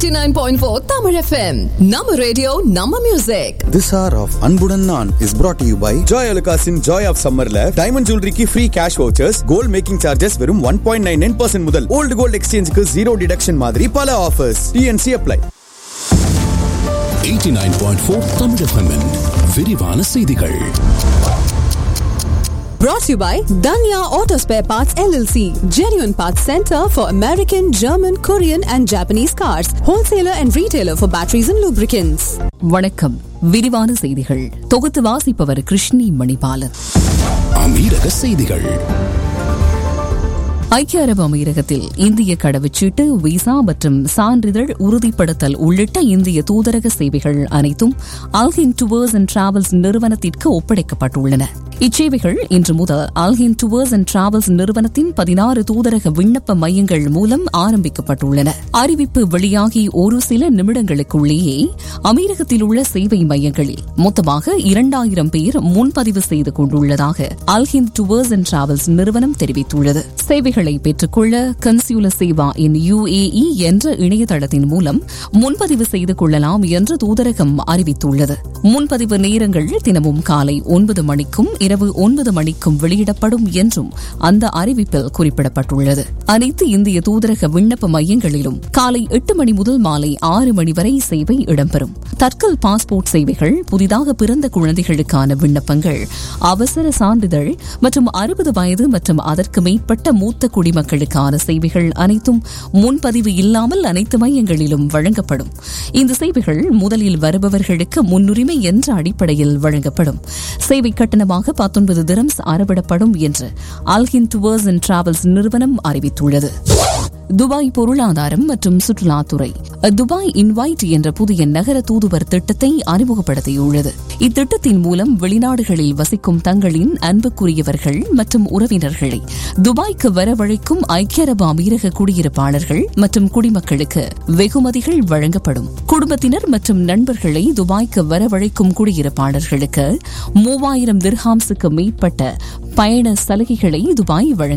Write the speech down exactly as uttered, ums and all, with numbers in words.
eighty-nine point four Tamil F M. Nama radio, Nama music. This hour of Anbudan Naan is brought to you by Joy Alukasin Joy of Summerல diamond jewelry ki free cash vouchers, gold making charges வெறும் one point nine nine percent முதல், old gold exchange க்கு zero deduction மாதிரி பல offers. T N C apply. eighty-nine point four Tamil F M -இன் விரிவான செய்திகள். Brought to you by Danya Auto Spare Parts L L C, genuine parts center for American, German, Korean and Japanese cars, wholesaler and retailer for batteries and lubricants. வணக்கம். விரிவான செய்திகள் தொகுத்து வாசிப்பவர் கிருஷ்ணி மணிபாலன். அமீரக செய்திகள். ஐக்கிய அரபு அமீரகத்தில் இந்திய கடவுச்சீட்டு, விசா மற்றும் சான்றிதழ் உறுதிப்படுத்தல் உள்ளிட்ட இந்திய தூதரக சேவைகள் அனைத்தும் அல்ஹின் டூர்ஸ் அண்ட் டிராவல்ஸ் நிறுவனத்திற்கு ஒப்படைக்கப்பட்டுள்ளன. இச்சேவைகள் இன்று முதல் அல்ஹின் டூர்ஸ் அண்ட் டிராவல்ஸ் நிறுவனத்தின் பதினாறு தூதரக விண்ணப்ப மையங்கள் மூலம் ஆரம்பிக்கப்பட்டுள்ளன. அறிவிப்பு வெளியாகி ஒரு சில நிமிடங்களுக்குள்ளேயே அமீரகத்தில் உள்ள சேவை மையங்களில் மொத்தமாக இரண்டாயிரம் பேர் முன்பதிவு செய்து கொண்டுள்ளதாக அல்ஹின் டூர்ஸ் அண்ட் டிராவல்ஸ் நிறுவனம் தெரிவித்துள்ளது. சேவைகளை பெற்றுக்கொள்ள கன்சியூலர் சேவா இன் யூ ஏ இ என்ற இணையதளத்தின் மூலம் முன்பதிவு செய்து கொள்ளலாம் என்று தூதரகம் அறிவித்துள்ளது. முன்பதிவு நேரங்கள் தினமும் காலை ஒன்பது மணிக்கும் இரவு ஒன்பது மணிக்கும் வெளியிடப்படும் என்றும் அந்த அறிவிப்பில் குறிப்பிடப்பட்டுள்ளது. அனைத்து இந்திய தூதரக விண்ணப்ப மையங்களிலும் காலை எட்டு மணி முதல் மாலை ஆறு மணி வரை சேவை இடம்பெறும். தட்கல் பாஸ்போர்ட் சேவைகள், புதிதாக பிறந்த குழந்தைகளுக்கான விண்ணப்பங்கள், அவசர சான்றிதழ் மற்றும் அறுபது வயது மற்றும் அதற்கு மேற்பட்ட மூத்த குடிமக்களுக்கான சேவைகள் அனைத்தும் முன்பதிவு இல்லாமல் அனைத்து மையங்களிலும் வழங்கப்படும். இந்த சேவைகள் முதலில் வருபவர்களுக்கு முன்னுரிமை என்ற அடிப்படையில் வழங்கப்படும். சேவை கட்டணமாக பத்தொன்பது திரம்ஸ் அறவிடப்படும் என்று அல்ஹின் டூர்ஸ் அண்ட் டிராவல்ஸ் நிறுவனம் அறிவித்துள்ளது. துபாய் பொருளாதாரம் மற்றும் சுற்றுலாத்துறை துபாய் இன்வைட் என்ற புதிய நகர தூதுவர் திட்டத்தை அறிமுகப்படுத்தியுள்ளது. இத்திட்டத்தின் மூலம் வெளிநாடுகளில் வசிக்கும் தங்களின் அன்புக்குரியவர்கள் மற்றும் உறவினர்களை துபாய்க்கு வரவழைக்கும் ஐக்கிய அரபு அமீரக குடியிருப்பாளர்கள் மற்றும் குடிமக்களுக்கு வெகுமதிகள் வழங்கப்படும். குடும்பத்தினர் மற்றும் நண்பர்களை துபாய்க்கு வரவழைக்கும் குடியிருப்பாளர்களுக்கு மூவாயிரம் திர்ஹாம்ஸுக்கு மேற்பட்ட பயண சலுகைகளை துபாய் வழங்கும்.